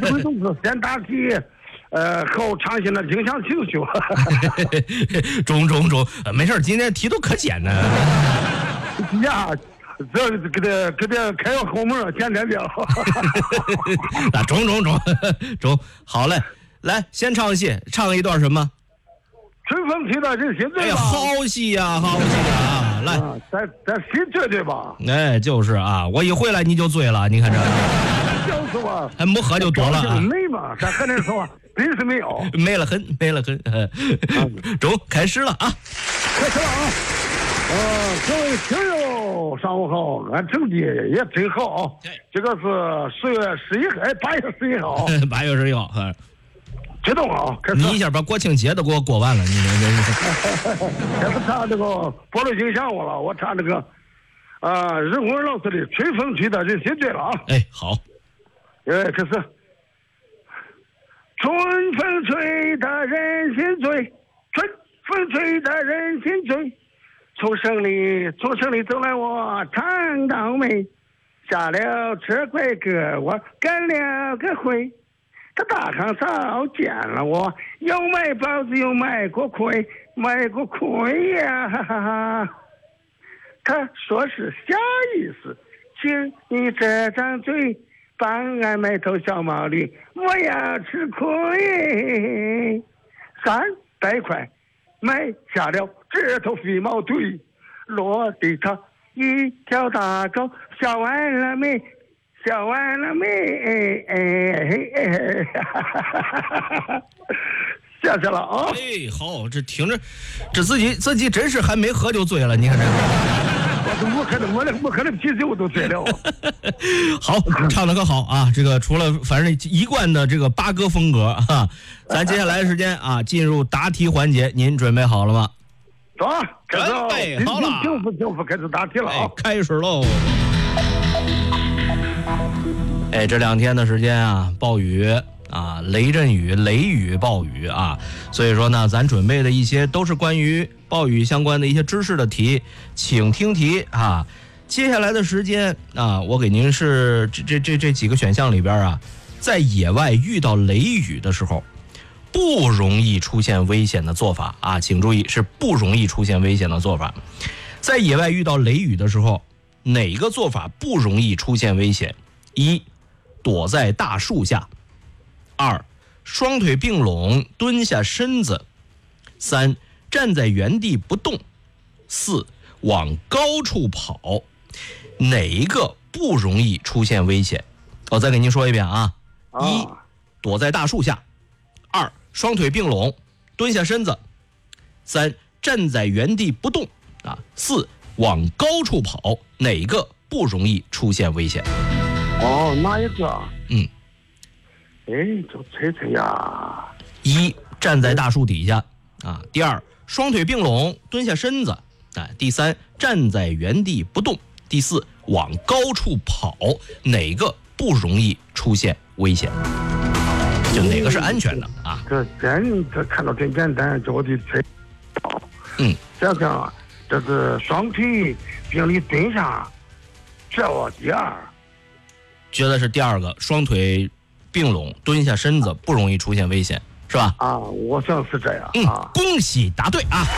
鬼总是先答题，后唱些那影响情绪。 中，没事，今天题都可简单。 呀，这给他开个后门，简单点。 那中，好嘞，来先唱戏，唱一段什么？ 春风吹到人心醉吧。 哎呀，好戏呀，啊！来， 咱心醉对吧？ 哎，就是啊，我一回来你就醉了，你看这。 就是吧。 还没喝就多了啊。 没嘛，咱和人说真是没有。 没了很。中，开始了啊！ 开始了啊！各位听友，上午好，俺成绩也真好。这个是8月11号。 8月11号。 激动啊！ 你一下把国庆节都给我过完了，你开始唱这个波罗影响我了，我唱这个任洪老师的《春风吹得人心醉》了啊！ 哎，好， 开始。春风吹得人心醉，春风吹得人心醉。从城里走来我唱到美，下了车拐个我赶了个回。他大炕嫂见了我，又卖包子又卖过亏呀，哈哈哈。他说是啥意思？请你这张嘴帮俺买头小毛驴，我要吃亏。300块买下了这头肥毛腿，落地他一条大狗，笑完了没？谢谢了啊！ 哎，好，这听着，这自己真是还没喝就醉了，你看这。 我可能啤酒都醉了。 好，唱的可好啊！这个除了反正一贯的这个八哥风格啊，咱接下来的时间啊，进入答题环节，您准备好了吗？ 走，准备好了， 政府开始答题了啊！ 开始喽！哎，这2天的时间啊，暴雨啊，雷阵雨、雷雨、暴雨啊，所以说呢，咱准备的一些都是关于暴雨相关的一些知识的题，请听题啊。接下来的时间啊，我给您是这几个选项里边啊，在野外遇到雷雨的时候，不容易出现危险的做法啊，请注意是不容易出现危险的做法。在野外遇到雷雨的时候，哪个做法不容易出现危险？1. 躲在大树下。2. 双腿并拢蹲下身子。3. 站在原地不动。4. 往高处跑。哪一个不容易出现危险？我再给您说一遍啊。1. 躲在大树下。2. 双腿并拢蹲下身子。3. 站在原地不动啊。4. 往高处跑。哪个不容易出现危险？ 哪一个？就猜猜呀。 1. 站在大树底下啊。第2，双腿并拢蹲下身子啊。第3，站在原地不动。第4，往高处跑。哪个不容易出现危险？就哪个是安全的啊？ 这看到真简单，就我得猜。想想这是双腿并立蹲下，这我第2。 觉得是第2个，双腿并拢蹲下身子不容易出现危险，是吧？ 我想是这样。 恭喜答对啊！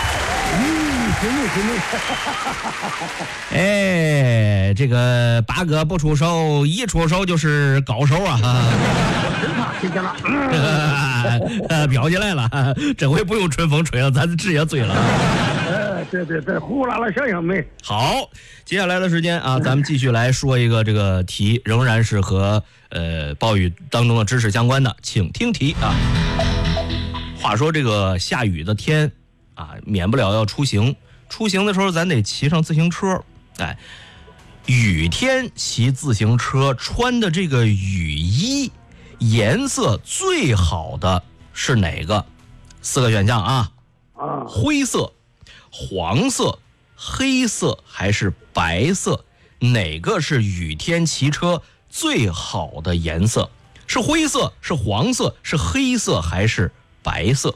哎，这个八哥不出手，一出手就是高手啊！ 真怕听见了， 飙起来了，这回不用春风吹了，咱直接醉了。 对，呼啦啦响响没。 好，接下来的时间啊，咱们继续来说一个这个题，仍然是和暴雨当中的知识相关的，请听题啊。话说这个下雨的天啊，免不了要出行，出行的时候咱得骑上自行车。哎，雨天骑自行车穿的这个雨衣颜色最好的是哪个？4个选项啊。灰色、黄色、黑色还是白色？哪个是雨天骑车最好的颜色？是灰色，是黄色，是黑色还是白色？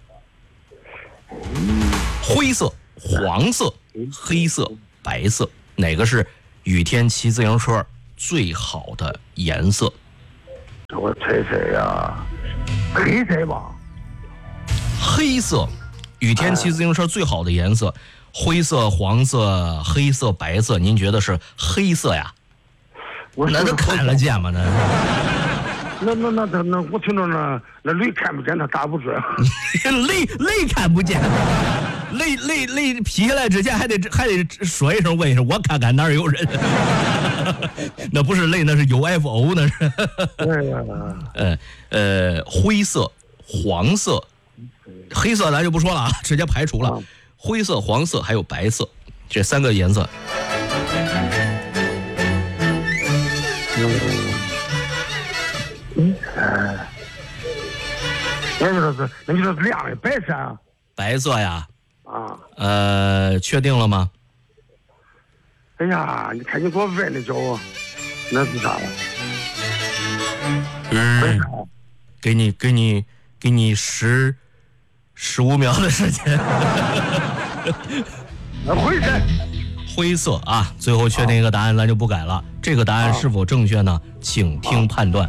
灰色、黄色、黑色、白色，哪个是雨天骑自行车最好的颜色？ 我猜猜呀，黑色吧。 黑色，雨天骑自行车最好的颜色，灰色、黄色、黑色、白色，您觉得是黑色呀？那都看得见吗？ 那，我听着呢，那雷看不见，他打不准。 雷看不见，雷劈下来之前还得说一声，问一声，我看看哪儿有人。那不是雷，那是 UFO， 那是。灰色、黄色、黑色咱就不说了啊，直接排除了。灰色、黄色还有白色，这3个颜色。 那就是亮的白色啊。 白色呀。 啊。 确定了吗？ 哎呀，你看你给我问的叫我，那是啥了？ 给你15秒的时间。灰色啊，最后确定一个答案，咱就不改了。这个答案是否正确呢？请听判断。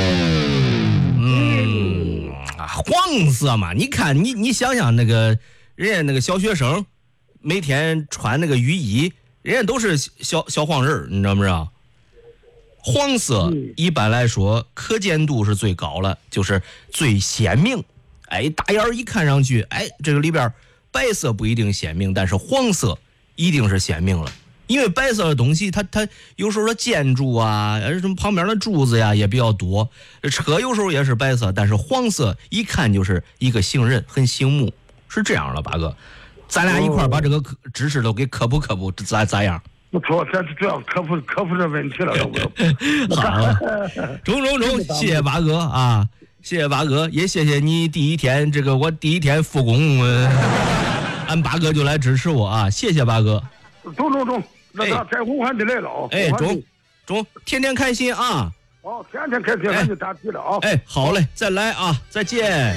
黄色嘛，你看你想想那个人家那个小学生，每天穿那个雨衣，人家都是小黄人，你知道不知道？黄色一般来说可见度是最高了，就是最鲜明。哎，大眼一看上去，哎，这个里边白色不一定鲜明，但是黄色一定是鲜明了。因为白色的东西它有时候的建筑啊，什么旁边的柱子呀也比较多，车有时候也是白色，但是黄色一看就是一个行人，很醒目，是这样的，八哥。咱俩一块把这个知识都给科普，咋样？ 不错，这主要克服这问题了。 好了，中，谢谢八哥啊，谢谢八哥，也谢谢你第一天我第一天复工，俺八哥就来支持我啊，谢谢八哥。 中，那该红还得来了啊！ 哎，中，天天开心啊！ 哦，天天开心，那就答题了啊！ 哎，好嘞，再来啊，再见。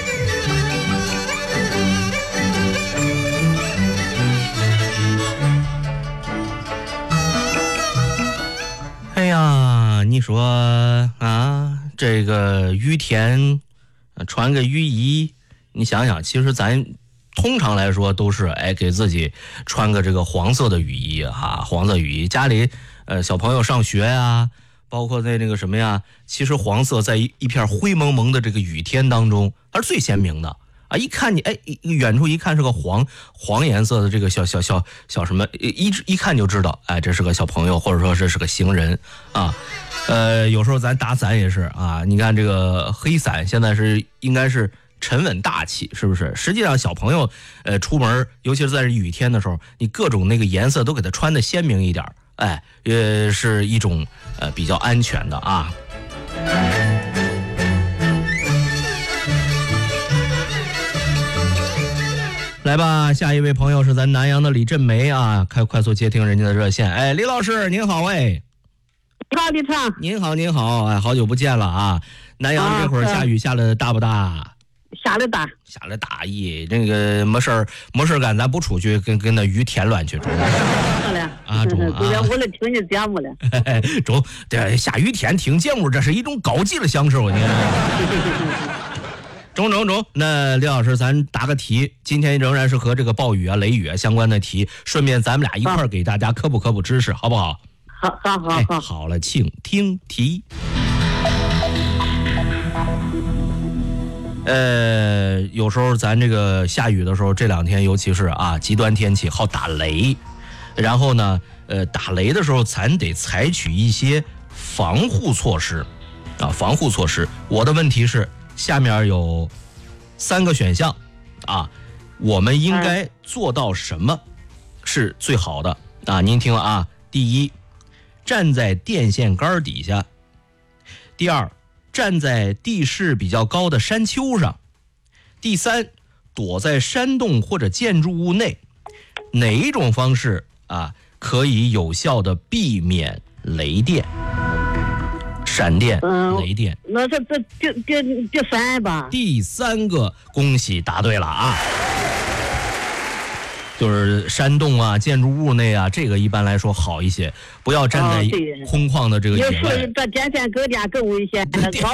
哎呀，你说啊，这个雨天穿个雨衣，你想想，其实咱通常来说都是给自己穿个这个黄色的雨衣哈，黄色雨衣，家里小朋友上学呀，包括在那个什么呀，其实黄色在一片灰蒙蒙的这个雨天当中，它是最鲜明的啊！一看你远处一看是个黄颜色的这个小什么，一看就知道，这是个小朋友，或者说这是个行人啊。有时候咱打伞也是啊，你看这个黑伞现在应该是沉稳大气，是不是？实际上小朋友出门，尤其是在雨天的时候，你各种那个颜色都给它穿得鲜明一点，也是一种比较安全的啊。来吧，下一位朋友是咱南阳的李振梅啊，快速接听人家的热线。李老师您好。 你好，李畅。 您好，好久不见了啊。南阳这会儿下雨下的大不大？ 下的大， 那个没事儿干，咱不出去跟那雨添乱去。中啊，中啊！ 昨天我来听你节目了。 中，对，下雨天听节目，这是一种高级的享受，你看。中，那李老师，咱答个题，今天仍然是和这个暴雨啊、雷雨啊相关的题，顺便咱们俩一块儿给大家科普知识，好不好？ 好。 好了，请听题。有时候咱这个下雨的时候，这2天尤其是极端天气好打雷，然后呢，打雷的时候咱得采取一些防护措施。我的问题是，下面有3个选项我们应该做到什么是最好的您听啊，第一，站在电线杆底下；第二，站在地势比较高的山丘上；第三，躲在山洞或者建筑物内。哪一种方式可以有效的避免雷电、闪电、雷电？ 那是第三吧。 第3个，恭喜答对了就是山洞建筑物内这个一般来说好一些，不要站在空旷的这个野外。 有时候这电线搁电更危险。